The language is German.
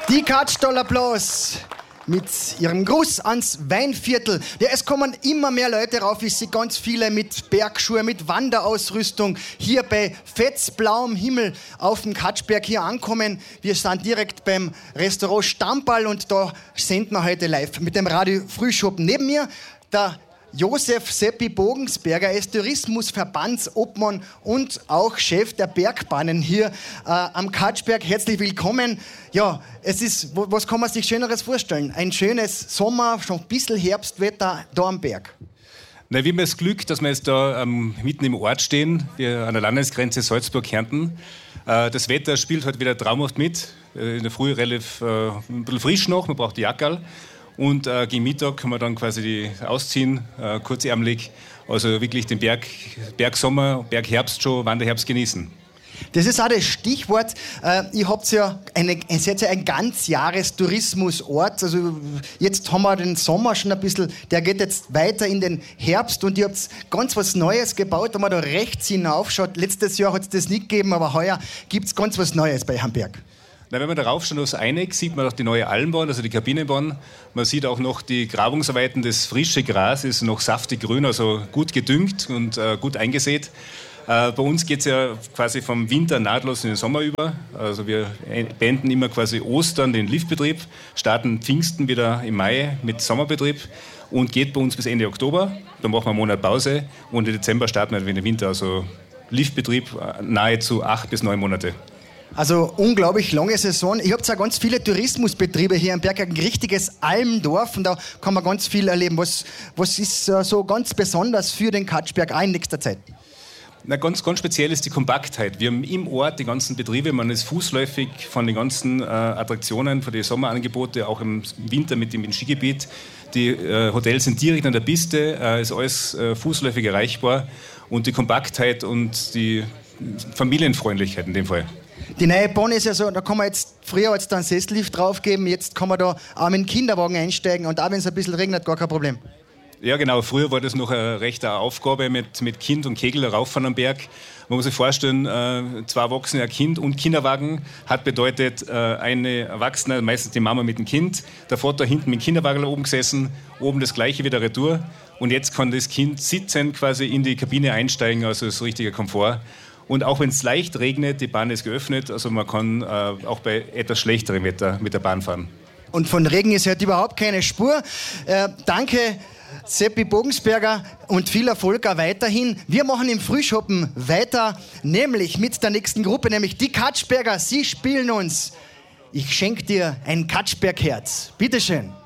Die Katschdoll-Applaus mit ihrem Gruß ans Weinviertel. Ja, es kommen immer mehr Leute rauf. Ich sehe ganz viele mit Bergschuhen, mit Wanderausrüstung hier bei fetzblauem Himmel auf dem Katschberg hier ankommen. Wir sind direkt beim Restaurant Stammball und da senden wir heute live mit dem Radio Frühschoppen. Neben mir der Josef Seppi Bogensberger, er ist Tourismusverbandsobmann und auch Chef der Bergbahnen hier am Katschberg. Herzlich willkommen. Ja, es ist, was kann man sich Schöneres vorstellen? Ein schönes Sommer, schon ein bisschen Herbstwetter da am Berg. Na, wir haben das Glück, dass wir jetzt da mitten im Ort stehen, wir an der Landesgrenze Salzburg-Kärnten. Das Wetter spielt heute wieder traumhaft mit. In der Früh relativ ein bisschen frisch noch, man braucht die Jackerl. Und gegen Mittag kann man dann quasi ausziehen, kurzärmelig. Also wirklich den Bergsommer, Bergherbst schon, Wanderherbst genießen. Das ist auch das Stichwort. Ihr habt ja ein Ganzjahrestourismusort. Also jetzt haben wir den Sommer schon ein bisschen, der geht jetzt weiter in den Herbst und ihr habt ganz was Neues gebaut, wenn man da rechts hinaufschaut. Letztes Jahr hat es das nicht gegeben, aber heuer gibt es ganz was Neues bei Hamberg. Na, wenn man darauf schaut, aus Eineck, sieht man auch die neue Almbahn, also die Kabinenbahn. Man sieht auch noch die Grabungsarbeiten, das frische Gras ist noch saftig grün, also gut gedüngt und gut eingesät. Bei uns geht es ja quasi vom Winter nahtlos in den Sommer über. Also wir beenden immer quasi Ostern den Liftbetrieb, starten Pfingsten wieder im Mai mit Sommerbetrieb und geht bei uns bis Ende Oktober. Dann machen wir einen Monat Pause und im Dezember starten wir wieder den Winter. Also Liftbetrieb nahezu 8 bis 9 Monate. Also unglaublich lange Saison. Ich habe zwar ganz viele Tourismusbetriebe hier am Berg, ein richtiges Almdorf und da kann man ganz viel erleben. Was ist so ganz besonders für den Katschberg auch in nächster Zeit? Na, ganz speziell ist die Kompaktheit. Wir haben im Ort die ganzen Betriebe, man ist fußläufig von den ganzen Attraktionen, von den Sommerangeboten, auch im Winter mit dem Skigebiet. Die Hotels sind direkt an der Piste, ist alles fußläufig erreichbar und die Kompaktheit und die Familienfreundlichkeit in dem Fall. Die neue Bahn ist ja so, da kann man jetzt, früher hat es da einen Sessellift draufgeben, jetzt kann man da auch mit dem Kinderwagen einsteigen und auch wenn es ein bisschen regnet, gar kein Problem. Ja genau, früher war das noch eine rechte Aufgabe mit Kind und Kegel rauffahren am Berg. Man muss sich vorstellen, 2 Erwachsene, ein Kind und Kinderwagen hat bedeutet, eine Erwachsene, meistens die Mama mit dem Kind, der Vater hinten mit dem Kinderwagen oben gesessen, oben das gleiche wieder retour und jetzt kann das Kind sitzend quasi in die Kabine einsteigen, also das ist richtiger Komfort. Und auch wenn es leicht regnet, die Bahn ist geöffnet, also man kann auch bei etwas schlechterem Wetter mit der Bahn fahren. Und von Regen ist halt überhaupt keine Spur. Danke, Seppi Bogensberger, und viel Erfolg auch weiterhin. Wir machen im Frühschoppen weiter, nämlich mit der nächsten Gruppe, nämlich die Katschberger. Sie spielen uns Ich schenk dir ein Katschbergherz. Bitteschön.